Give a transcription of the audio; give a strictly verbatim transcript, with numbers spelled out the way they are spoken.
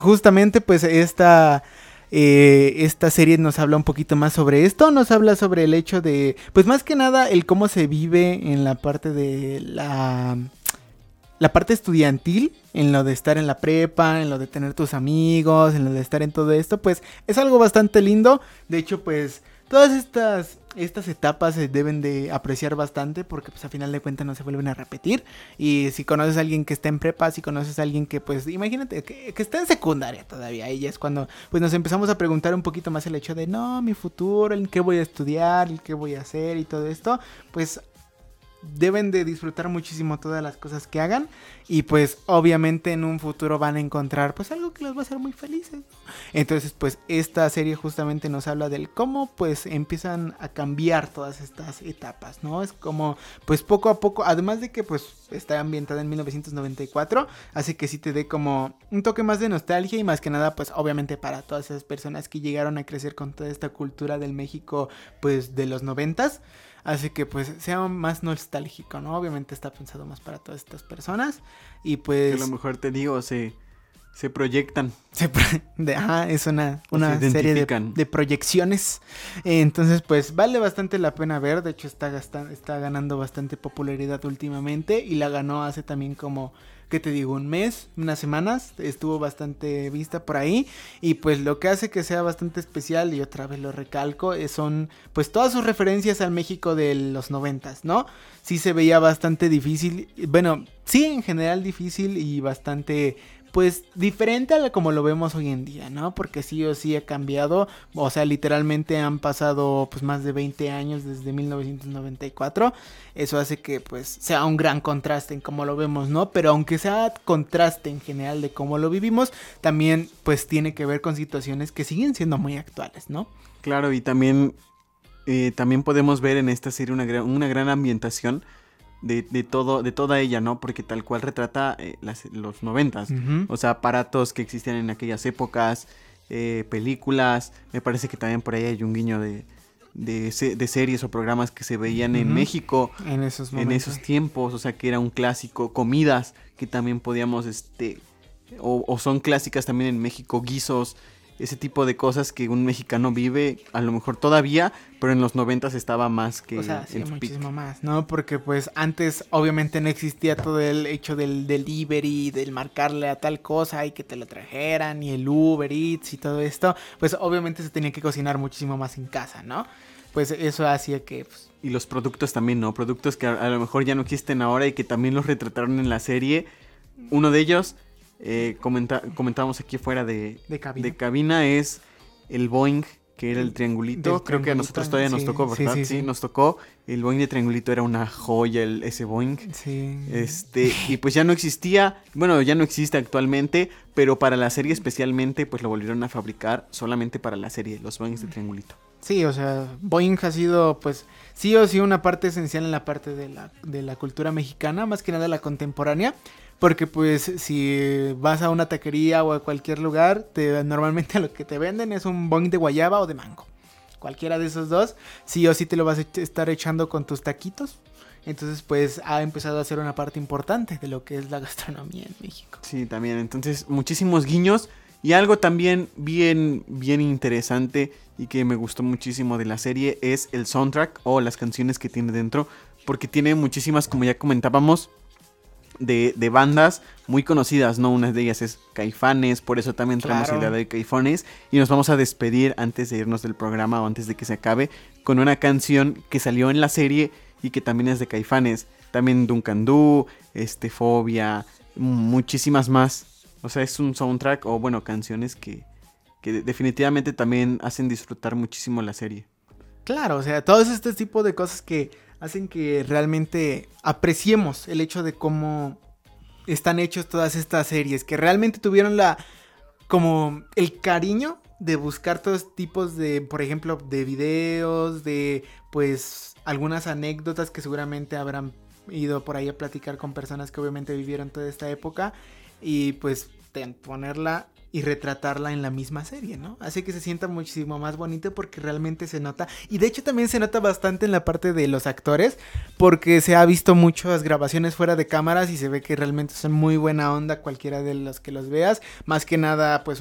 justamente pues esta... Eh, esta serie nos habla un poquito más sobre esto, nos habla sobre el hecho de, pues más que nada, el cómo se vive en la parte de la, la parte estudiantil, en lo de estar en la prepa, en lo de tener tus amigos, en lo de estar en todo esto, pues es algo bastante lindo. De hecho, pues todas estas, estas etapas se deben de apreciar bastante porque pues a final de cuentas no se vuelven a repetir. Y si conoces a alguien que está en prepa, si conoces a alguien que pues imagínate que, que está en secundaria todavía, ahí ya es cuando pues nos empezamos a preguntar un poquito más el hecho de no, mi futuro, el qué voy a estudiar, el qué voy a hacer y todo esto, pues deben de disfrutar muchísimo todas las cosas que hagan y pues obviamente en un futuro van a encontrar pues algo que los va a hacer muy felices, ¿no? Entonces pues esta serie justamente nos habla del cómo pues empiezan a cambiar todas estas etapas, ¿no? Es como pues poco a poco, además de que pues está ambientada en mil novecientos noventa y cuatro, así que sí te dé como un toque más de nostalgia y más que nada pues obviamente para todas esas personas que llegaron a crecer con toda esta cultura del México pues de los noventas. Así que pues sea más nostálgico, ¿no? Obviamente está pensado más para todas estas personas. Y pues... Que a lo mejor te digo, se, se proyectan. Se pro... de, ajá, es una, una serie de, de proyecciones. Entonces pues vale bastante la pena ver. De hecho está, gastan, está ganando bastante popularidad últimamente. Y la ganó hace también como... ¿Qué te digo? Un mes, unas semanas, estuvo bastante vista por ahí. Y pues lo que hace que sea bastante especial, y otra vez lo recalco, son pues todas sus referencias al México de los noventas, ¿no? Sí se veía bastante difícil, bueno, sí en general difícil y bastante... pues diferente a como lo vemos hoy en día, ¿no? Porque sí o sí ha cambiado, o sea, literalmente han pasado pues más de veinte años desde mil novecientos noventa y cuatro, eso hace que pues sea un gran contraste en cómo lo vemos, ¿no? Pero aunque sea contraste en general de cómo lo vivimos, también pues tiene que ver con situaciones que siguen siendo muy actuales, ¿no? Claro, y también, eh, también podemos ver en esta serie una gran, una gran ambientación De, de todo, de toda ella, ¿no? Porque tal cual retrata eh, las, los noventas. Uh-huh. O sea, aparatos que existían en aquellas épocas, eh, películas. Me parece que también por ahí hay un guiño de, de, de series o programas que se veían uh-huh. en México. En esos momentos. En esos tiempos, o sea, que era un clásico. Comidas que también podíamos, este... O, o son clásicas también en México, guisos. Ese tipo de cosas que un mexicano vive, a lo mejor todavía, pero en los noventas estaba más que... O sea, sí, muchísimo pic. más, ¿no? Porque pues antes obviamente no existía todo el hecho del delivery, del marcarle a tal cosa y que te lo trajeran, y el Uber Eats y todo esto. Pues obviamente se tenía que cocinar muchísimo más en casa, ¿no? Pues eso hacía que... Pues... Y los productos también, ¿no? Productos que a, a lo mejor ya no existen ahora y que también los retrataron en la serie. Uno de ellos... Eh, comenta, comentábamos aquí fuera de, de, cabina. de cabina es el Boeing, que era el triangulito. Creo triangulito, que a nosotros todavía sí, nos tocó, ¿verdad? Sí, sí, sí. sí, nos tocó. El Boeing de triangulito era una joya, el, ese Boeing. Sí. Este, y pues ya no existía, bueno, ya no existe actualmente, pero para la serie especialmente, pues lo volvieron a fabricar solamente para la serie, los Boeings de triangulito. Sí, o sea, Boeing ha sido, pues, sí o sí una parte esencial en la parte de la, de la cultura mexicana, más que nada la contemporánea. Porque pues si vas a una taquería o a cualquier lugar, te, normalmente lo que te venden es un Boing de guayaba o de mango. Cualquiera de esos dos, sí o sí te lo vas a estar echando con tus taquitos. Entonces pues ha empezado a ser una parte importante de lo que es la gastronomía en México. Sí, también. Entonces muchísimos guiños. Y algo también bien, bien interesante y que me gustó muchísimo de la serie es el soundtrack o las canciones que tiene dentro. Porque tiene muchísimas, como ya comentábamos, De, de bandas muy conocidas, ¿no? Una de ellas es Caifanes, por eso también traemos claro. la idea de Caifanes. Y nos vamos a despedir antes de irnos del programa o antes de que se acabe con una canción que salió en la serie y que también es de Caifanes. También Duncan Du, este, Fobia, muchísimas más. O sea, es un soundtrack o bueno, canciones que, que definitivamente también hacen disfrutar muchísimo la serie. Claro, o sea, todo este tipo de cosas que hacen que realmente apreciemos el hecho de cómo están hechos todas estas series, que realmente tuvieron la como el cariño de buscar todos tipos de, por ejemplo, de videos, de pues algunas anécdotas que seguramente habrán ido por ahí a platicar con personas que obviamente vivieron toda esta época y pues ponerla y retratarla en la misma serie, ¿no? Hace que se sienta muchísimo más bonito porque realmente se nota, y de hecho también se nota bastante en la parte de los actores, porque se ha visto muchas grabaciones fuera de cámaras y se ve que realmente son muy buena onda cualquiera de los que los veas, más que nada pues